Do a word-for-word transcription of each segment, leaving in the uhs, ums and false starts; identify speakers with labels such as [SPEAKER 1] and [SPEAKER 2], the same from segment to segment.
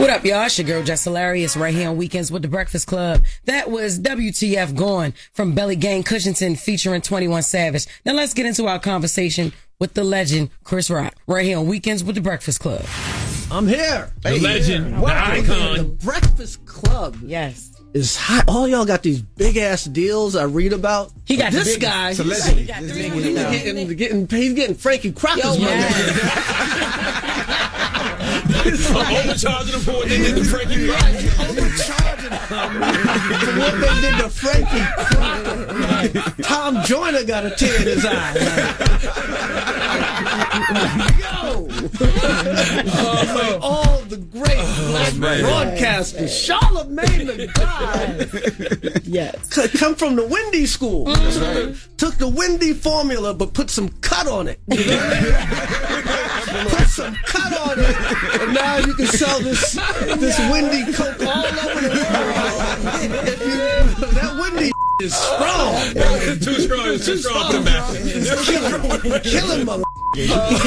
[SPEAKER 1] What up, y'all? It's your girl, Jess Hilarious, right here on Weekends with the Breakfast Club. That was W T F Gone from Belly Gang Cushington featuring twenty-one Savage. Now let's get into our conversation with the legend, Chris Rock, right here on Weekends with the Breakfast Club.
[SPEAKER 2] I'm here.
[SPEAKER 3] The
[SPEAKER 2] hey,
[SPEAKER 3] legend,
[SPEAKER 2] here.
[SPEAKER 3] the icon.
[SPEAKER 2] The Breakfast Club.
[SPEAKER 1] Yes.
[SPEAKER 2] Is hot. All y'all got these big ass deals I read about.
[SPEAKER 1] He got
[SPEAKER 2] this
[SPEAKER 1] the
[SPEAKER 2] guy.
[SPEAKER 1] He's
[SPEAKER 2] He's,
[SPEAKER 1] he got the big
[SPEAKER 2] he's
[SPEAKER 1] deal.
[SPEAKER 2] getting, getting, he's getting Frankie Crocker's money.
[SPEAKER 3] Overcharging him for what they did to Frankie Crocker.
[SPEAKER 2] Overcharging him for what they did to Frankie Crocker. Tom Joyner got a tear in his eye. Yo! Like all the great black
[SPEAKER 3] man.
[SPEAKER 2] broadcasters. Charlamagne the God.
[SPEAKER 1] Yes.
[SPEAKER 2] C- come from the Wendy school. That's right. Took the Wendy formula, but put some cut on it. You know? Put some cut on it, and now you can sell this this Wendy Coke all over the world. If you, that Wendy is strong.
[SPEAKER 3] It's too strong. It's too strong to match.
[SPEAKER 2] It's killing, killing mother.
[SPEAKER 3] How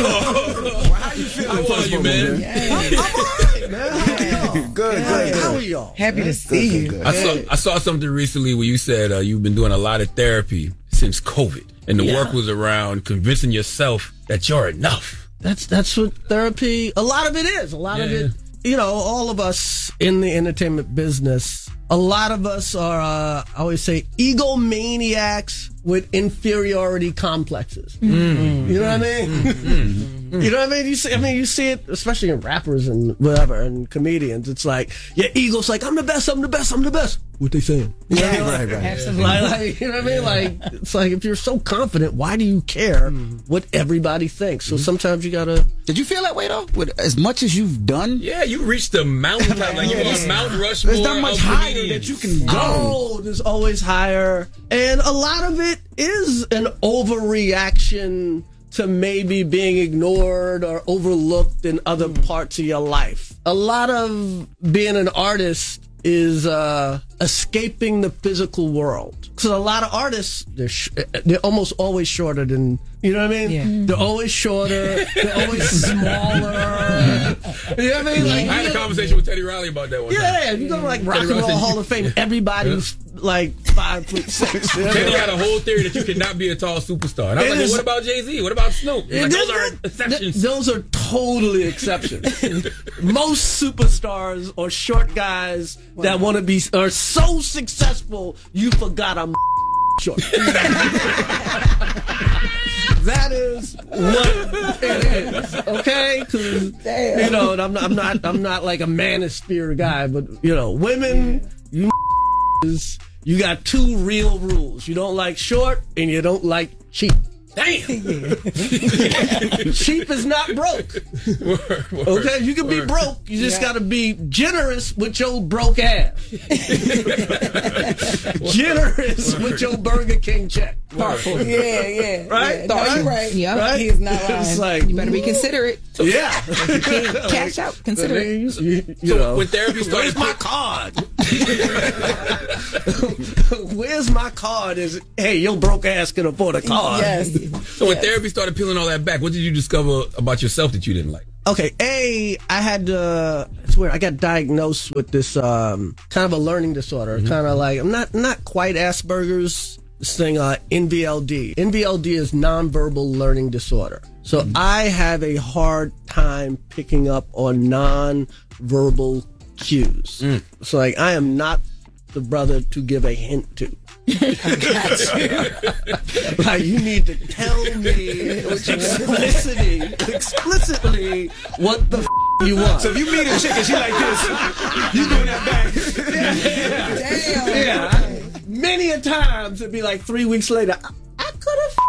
[SPEAKER 3] you feeling? How are you, man?
[SPEAKER 2] I'm, I'm all right, man. How are y'all?
[SPEAKER 4] Good,
[SPEAKER 2] Hey,
[SPEAKER 4] good,
[SPEAKER 2] How are
[SPEAKER 4] good.
[SPEAKER 2] y'all?
[SPEAKER 1] Happy to see you.
[SPEAKER 3] I saw I saw something recently where you said uh, you've been doing a lot of therapy since COVID, and the
[SPEAKER 2] Yeah.
[SPEAKER 3] work was around convincing yourself that you're enough.
[SPEAKER 2] That's that's what therapy. A lot of it is. A lot of
[SPEAKER 3] Yeah.
[SPEAKER 2] it. You know, all of us in the entertainment business. A lot of us are. Uh, I always say egomaniacs with inferiority complexes.
[SPEAKER 3] Mm.
[SPEAKER 2] You know what I mean?
[SPEAKER 3] Mm.
[SPEAKER 2] You know what I mean? You see, I mean, you see it, especially in rappers and whatever, and comedians. It's like your ego's like, I'm the best, I'm the best, I'm the best. What they saying? You know what I mean?
[SPEAKER 4] Right, right.
[SPEAKER 1] Absolutely.
[SPEAKER 2] Like, like, you know what I mean? Like, it's like if you're so confident, why do you care what everybody thinks? So sometimes you gotta.
[SPEAKER 4] Did you feel that way though? With as much as you've done,
[SPEAKER 3] Yeah, you reached the mountaintop. Like you are Mount Rushmore.
[SPEAKER 4] there's not much
[SPEAKER 3] of
[SPEAKER 4] higher
[SPEAKER 3] comedians.
[SPEAKER 4] that you can go.
[SPEAKER 2] Oh, there's always higher. And a lot of it is an overreaction to maybe being ignored or overlooked in other parts of your life. A lot of being an artist is uh, escaping the physical world. Because a lot of artists, they're sh- they're almost always shorter than, you know what I mean?
[SPEAKER 1] Yeah.
[SPEAKER 2] They're always shorter. They're always smaller. You know what I mean? Like,
[SPEAKER 3] I had a conversation with Teddy Riley about that one time.
[SPEAKER 2] yeah, if you go to like Rock and Roll Hall of Fame, everybody's like five foot six. You know?
[SPEAKER 3] Teddy had a whole theory that you cannot be a tall superstar. And I was
[SPEAKER 2] It
[SPEAKER 3] like, well,
[SPEAKER 2] is-
[SPEAKER 3] what about Jay-Z? What about Snoop? He's like, those are
[SPEAKER 2] Th-
[SPEAKER 3] exceptions.
[SPEAKER 2] th- Those are totally exceptions. Most superstars or short guys that want to be are so successful, you forgot I'm short. That is what it is, okay? 'Cause, you know, and I'm not, I'm not, I'm not like a manosphere guy, but you know, women, you is you got two real rules: you don't like short, and you don't like cheap.
[SPEAKER 3] Damn.
[SPEAKER 2] Cheap is not broke.
[SPEAKER 3] Word, word,
[SPEAKER 2] Okay, you can be
[SPEAKER 3] word.
[SPEAKER 2] broke. You just got to be generous with your broke ass. Generous with your Burger King check.
[SPEAKER 3] Word.
[SPEAKER 1] Yeah, yeah.
[SPEAKER 2] Right?
[SPEAKER 1] Yeah. No,
[SPEAKER 2] Right?
[SPEAKER 1] you're right.
[SPEAKER 5] Yep.
[SPEAKER 2] Right?
[SPEAKER 1] He's not lying.
[SPEAKER 2] It's like,
[SPEAKER 5] You better be considerate.
[SPEAKER 2] yeah.
[SPEAKER 5] Cash out. Consider it.
[SPEAKER 2] You, you, you
[SPEAKER 3] So
[SPEAKER 2] know.
[SPEAKER 3] when therapy started,
[SPEAKER 2] Where's my card? Where's my card? Is hey, your broke ass can afford a card.
[SPEAKER 1] Yes.
[SPEAKER 3] so when therapy started peeling all that back, what did you discover about yourself that you didn't like?
[SPEAKER 2] Okay, A, I had uh it's weird, I got diagnosed with this um kind of a learning disorder.
[SPEAKER 3] Mm-hmm.
[SPEAKER 2] Kind of like I'm not not quite Asperger's, this thing uh N V L D. N V L D is nonverbal learning disorder. So
[SPEAKER 3] Mm-hmm.
[SPEAKER 2] I have a hard time picking up on nonverbal cues.
[SPEAKER 3] Mm.
[SPEAKER 2] So like I am not the brother to give a hint to. Like you need to tell me explicitly, explicitly what the f- you want.
[SPEAKER 4] So if you meet a chick and she like this, you doing that back.
[SPEAKER 1] Damn.
[SPEAKER 2] Yeah, I- many a times it'd be like three weeks later. I, I could have.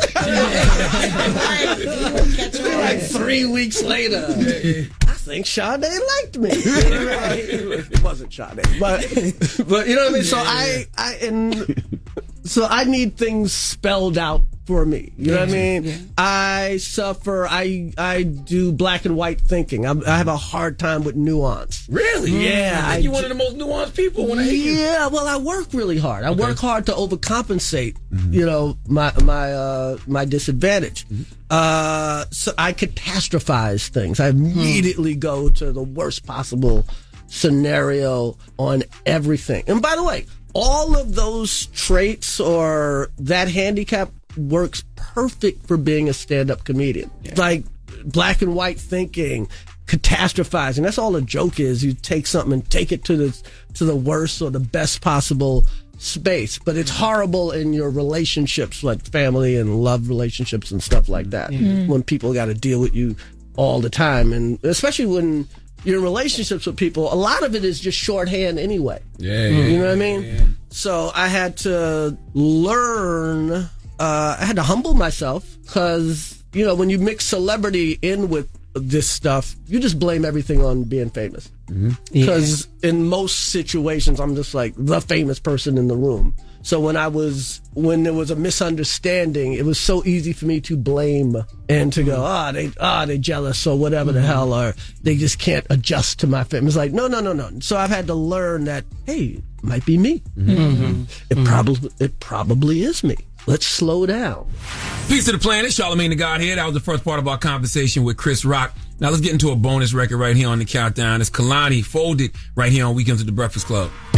[SPEAKER 2] Like three weeks later, I think Sade liked me. It wasn't Sade, but but you know what I mean. So I I and so I need things spelled out for me. You know what I mean? Yeah. I suffer. I I do black and white thinking. I'm, I have a hard time with nuance.
[SPEAKER 3] Really?
[SPEAKER 2] Yeah.
[SPEAKER 3] I think you're one of the most nuanced people when I hear you.
[SPEAKER 2] Yeah. Well, I work really hard. I okay. work hard to overcompensate. Mm-hmm. You know, my my uh, my disadvantage. Mm-hmm. Uh, so I catastrophize things. I immediately mm. go to the worst possible scenario on everything. And by the way, all of those traits or that handicap works perfect for being a stand-up comedian. Yeah. Like black and white thinking, catastrophizing. That's all a joke is. You take something and take it to the to the worst or the best possible space. But it's horrible in your relationships, like family and love relationships and stuff like that. Mm-hmm. When people got to deal with you all the time, and especially when you're in relationships with people, a lot of it is just shorthand anyway.
[SPEAKER 3] Yeah, yeah
[SPEAKER 2] you know what I mean?
[SPEAKER 3] Yeah.
[SPEAKER 2] So I had to learn. Uh, I had to humble myself because, you know, when you mix celebrity in with this stuff, you just blame everything on being famous. Because mm-hmm. yeah. in most situations, I'm just like the famous person in the room. So when I was, when there was a misunderstanding, it was so easy for me to blame and to go, ah, oh, they, ah, oh, they jealous or whatever mm-hmm. the hell, or they just can't adjust to my fame. It's like, no, no, no, no. So I've had to learn that, hey, it might be me. Mm-hmm. It mm-hmm. probably, it probably is me. Let's slow down.
[SPEAKER 3] Peace to the planet, Charlamagne the Godhead. That was the first part of our conversation with Chris Rock. Now let's get into a bonus record right here on the countdown. It's Kehlani, Folded, right here on Weekends with the Breakfast Club.